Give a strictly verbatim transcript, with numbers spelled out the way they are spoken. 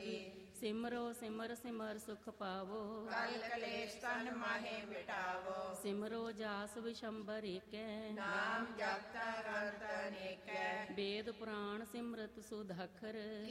ਸਿਮਰੋ ਸਿਮਰ ਸਿਮਰ ਸੁਖ ਪਾਵੋ, ਕਲ ਕਲੇਸ਼ ਤਨ ਮਾਹੇ ਮਿਟਾਵੋ। ਸਿਮਰੋ ਜਾਸ ਵਿਸ਼ੰਬਰ ਏਕੈ, ਨਾਮ ਜਪਤਾ ਕਰਤ ਅਨੇਕੈ। ਵੇਦ ਪੁਰਾਣ ਸਿਮਰਤ ਸੁਧਾਖਰ,